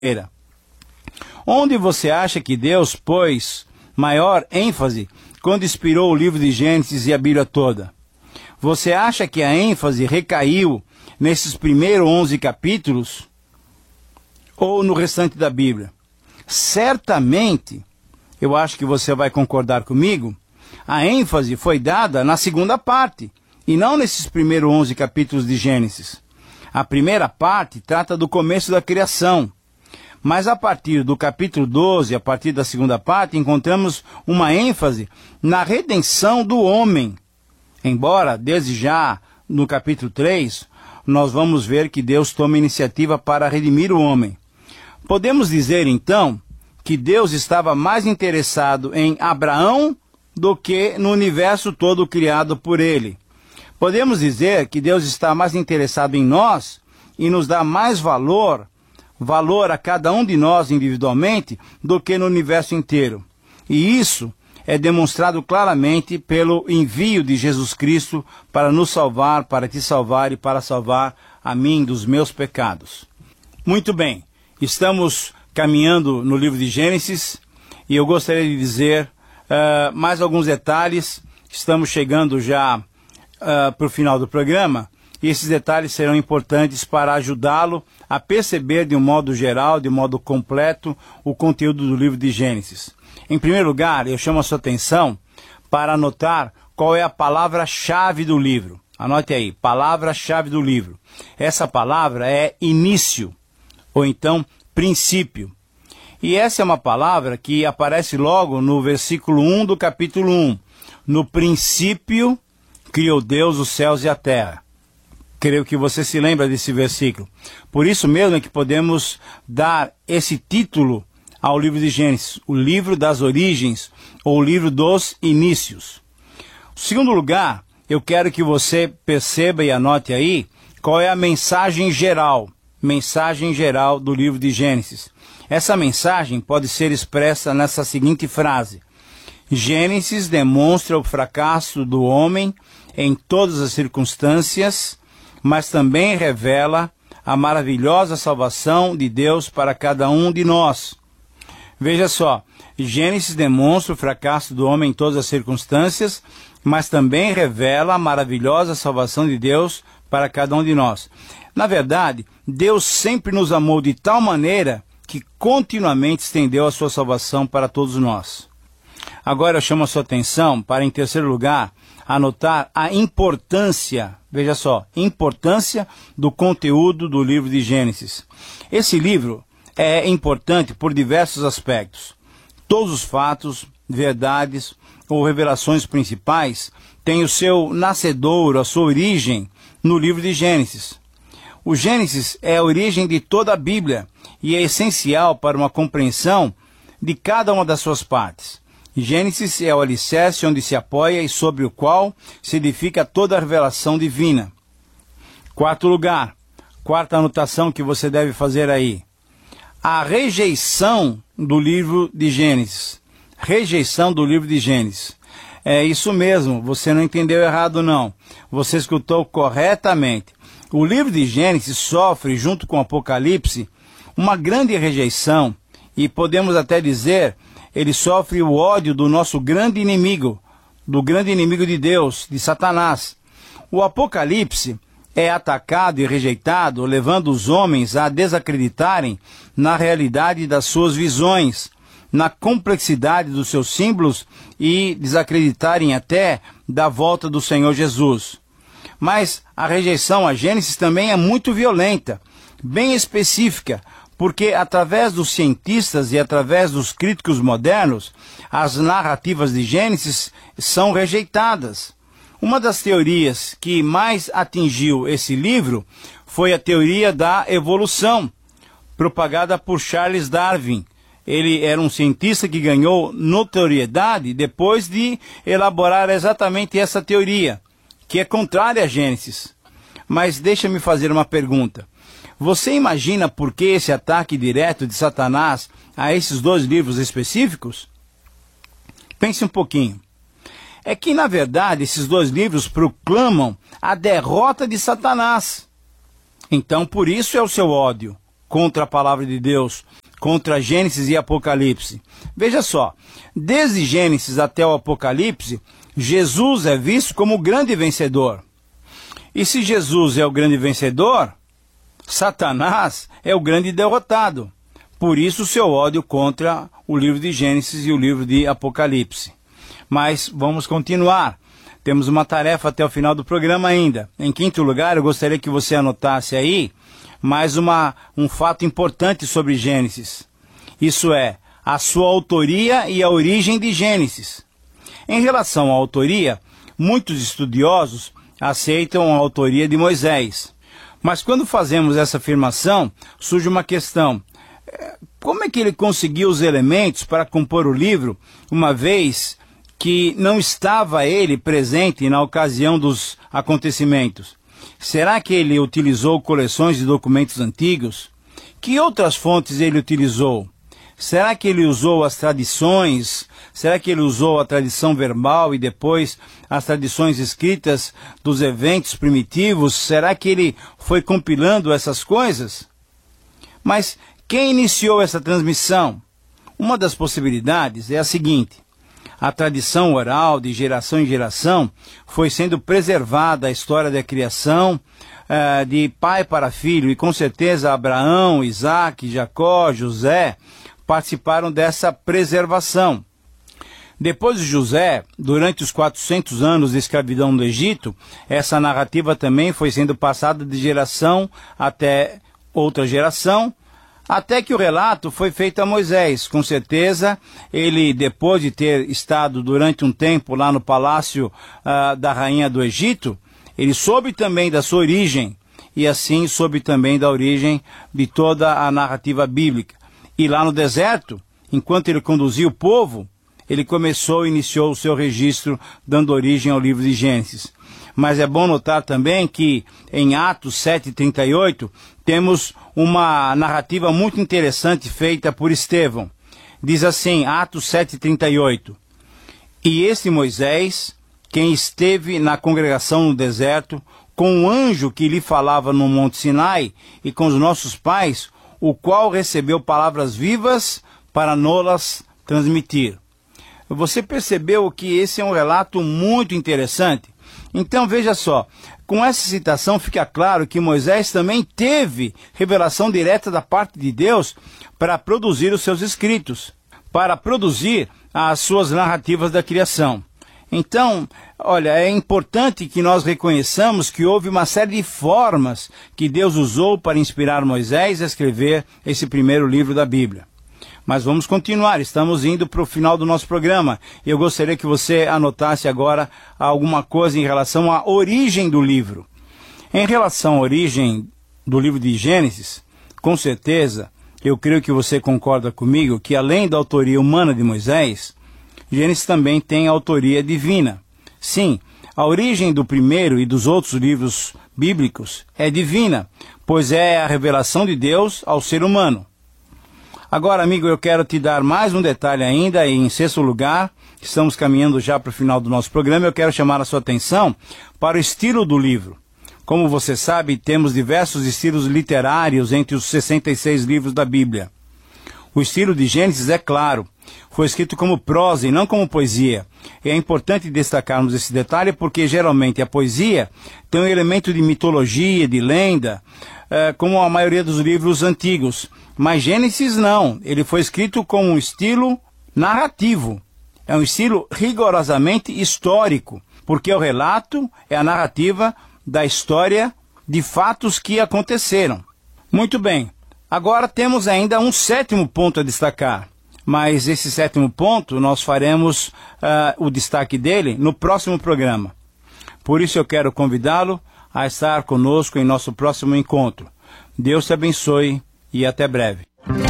Onde você acha que Deus pôs maior ênfase quando inspirou o livro de Gênesis e a Bíblia toda? Você acha que a ênfase recaiu nesses primeiros 11 capítulos ou no restante da Bíblia? Certamente, eu acho que você vai concordar comigo, a ênfase foi dada na segunda parte, e não nesses primeiros 11 capítulos de Gênesis. A primeira parte trata do começo da criação, mas a partir do capítulo 12, a partir da segunda parte, encontramos uma ênfase na redenção do homem. Embora, desde já, no capítulo 3, nós vamos ver que Deus toma iniciativa para redimir o homem. Podemos dizer, então, que Deus estava mais interessado em Abraão do que no universo todo criado por ele. Podemos dizer que Deus está mais interessado em nós e nos dá mais valor a cada um de nós individualmente do que no universo inteiro. E isso é demonstrado claramente pelo envio de Jesus Cristo para nos salvar, para te salvar e para salvar a mim dos meus pecados. Muito bem, estamos caminhando no livro de Gênesis e eu gostaria de dizer mais alguns detalhes. Estamos chegando já para o final do programa e esses detalhes serão importantes para ajudá-lo a perceber de um modo geral, de um modo completo, o conteúdo do livro de Gênesis. Em primeiro lugar, eu chamo a sua atenção para anotar qual é a palavra-chave do livro. Anote aí, palavra-chave do livro. Essa palavra é início, ou então princípio. E essa é uma palavra que aparece logo no versículo 1 do capítulo 1. No princípio criou Deus os céus e a terra. Creio que você se lembra desse versículo. Por isso mesmo é que podemos dar esse título ao livro de Gênesis, o livro das origens, ou o livro dos inícios. Em segundo lugar, eu quero que você perceba e anote aí qual é a mensagem geral do livro de Gênesis. Essa mensagem pode ser expressa nessa seguinte frase: Gênesis demonstra o fracasso do homem em todas as circunstâncias, mas também revela a maravilhosa salvação de Deus para cada um de nós. Veja só, Gênesis demonstra o fracasso do homem em todas as circunstâncias, mas também revela a maravilhosa salvação de Deus para cada um de nós. Na verdade, Deus sempre nos amou de tal maneira que continuamente estendeu a sua salvação para todos nós. Agora eu chamo a sua atenção para, em terceiro lugar, anotar a importância, veja só, importância do conteúdo do livro de Gênesis. Esse livro é importante por diversos aspectos. Todos os fatos, verdades ou revelações principais têm o seu nascedouro, a sua origem no livro de Gênesis. O Gênesis é a origem de toda a Bíblia e é essencial para uma compreensão de cada uma das suas partes. Gênesis é o alicerce onde se apoia e sobre o qual se edifica toda a revelação divina. Quarto lugar, quarta anotação que você deve fazer aí: a rejeição do livro de Gênesis. Rejeição do livro de Gênesis. É isso mesmo, você não entendeu errado não. Você escutou corretamente. O livro de Gênesis sofre, junto com o Apocalipse, uma grande rejeição. E podemos até dizer, ele sofre o ódio do nosso grande inimigo, do grande inimigo de Deus, de Satanás. O Apocalipse é atacado e rejeitado, levando os homens a desacreditarem na realidade das suas visões, na complexidade dos seus símbolos e desacreditarem até da volta do Senhor Jesus. Mas a rejeição a Gênesis também é muito violenta, bem específica, porque através dos cientistas e através dos críticos modernos, as narrativas de Gênesis são rejeitadas. Uma das teorias que mais atingiu esse livro foi a teoria da evolução, propagada por Charles Darwin. Ele era um cientista que ganhou notoriedade depois de elaborar exatamente essa teoria, que é contrária a Gênesis. Mas deixa-me fazer uma pergunta. Você imagina por que esse ataque direto de Satanás a esses dois livros específicos? Pense um pouquinho. É que, na verdade, esses dois livros proclamam a derrota de Satanás. Então, por isso é o seu ódio. contra a palavra de Deus, contra Gênesis e Apocalipse. Veja só, desde Gênesis até o Apocalipse, Jesus é visto como o grande vencedor. E se Jesus é o grande vencedor, Satanás é o grande derrotado. Por isso o seu ódio contra o livro de Gênesis e o livro de Apocalipse. Mas vamos continuar. Temos uma tarefa até o final do programa ainda. Em quinto lugar, eu gostaria que você anotasse aí mais um fato importante sobre Gênesis. Isso é, a sua autoria e a origem de Gênesis. Em relação à autoria, muitos estudiosos aceitam a autoria de Moisés. Mas quando fazemos essa afirmação, surge uma questão. Como é que ele conseguiu os elementos para compor o livro, uma vez que não estava ele presente na ocasião dos acontecimentos? Será que ele utilizou coleções de documentos antigos? Que outras fontes ele utilizou? Será que ele usou as tradições? Será que ele usou a tradição verbal e depois as tradições escritas dos eventos primitivos? Será que ele foi compilando essas coisas? Mas quem iniciou essa transmissão? Uma das possibilidades é a seguinte: a tradição oral de geração em geração foi sendo preservada a história da criação de pai para filho, e com certeza Abraão, Isaac, Jacó, José participaram dessa preservação. Depois de José, durante os 400 anos de escravidão no Egito, essa narrativa também foi sendo passada de geração até outra geração, até que o relato foi feito a Moisés. Com certeza, ele, depois de ter estado durante um tempo lá no palácio da rainha do Egito, ele soube também da sua origem, e assim soube também da origem de toda a narrativa bíblica. E lá no deserto, enquanto ele conduzia o povo, ele iniciou o seu registro, dando origem ao livro de Gênesis. Mas é bom notar também que em Atos 7:38 temos uma narrativa muito interessante feita por Estevão. Diz assim, Atos 7:38: E este Moisés, quem esteve na congregação no deserto, com o anjo que lhe falava no Monte Sinai, e com os nossos pais, o qual recebeu palavras vivas para nos-las transmitir. Você percebeu que esse é um relato muito interessante? Então veja só, com essa citação fica claro que Moisés também teve revelação direta da parte de Deus para produzir os seus escritos, para produzir as suas narrativas da criação. Então, olha, é importante que nós reconheçamos que houve uma série de formas que Deus usou para inspirar Moisés a escrever esse primeiro livro da Bíblia. Mas vamos continuar, estamos indo para o final do nosso programa. Eu gostaria que você anotasse agora alguma coisa em relação à origem do livro. Em relação à origem do livro de Gênesis, com certeza, eu creio que você concorda comigo que além da autoria humana de Moisés, Gênesis também tem a autoria divina. Sim, a origem do primeiro e dos outros livros bíblicos é divina, pois é a revelação de Deus ao ser humano. Agora, amigo, eu quero te dar mais um detalhe ainda, e em sexto lugar, estamos caminhando já para o final do nosso programa, eu quero chamar a sua atenção para o estilo do livro. Como você sabe, temos diversos estilos literários entre os 66 livros da Bíblia. O estilo de Gênesis, é claro, foi escrito como prosa e não como poesia. E é importante destacarmos esse detalhe porque geralmente a poesia tem um elemento de mitologia, de lenda, como a maioria dos livros antigos. Mas Gênesis não, ele foi escrito com um estilo narrativo. É um estilo rigorosamente histórico, porque o relato é a narrativa da história de fatos que aconteceram. Muito bem, agora temos ainda um sétimo ponto a destacar. Mas esse sétimo ponto nós faremos o destaque dele no próximo programa. Por isso eu quero convidá-lo a estar conosco em nosso próximo encontro. Deus te abençoe e até breve.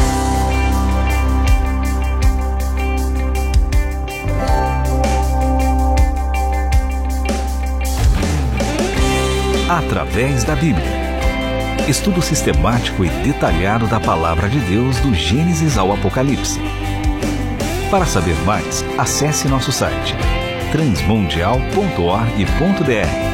Através da Bíblia. Estudo sistemático e detalhado da Palavra de Deus do Gênesis ao Apocalipse. Para saber mais, acesse nosso site transmundial.org.br.